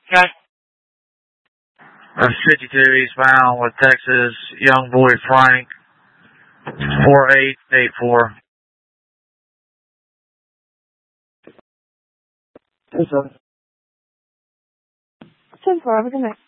Okay. 52 eastbound with Texas, Young Boy Frank, 4884. Yes, sir. 10-4, have a good night.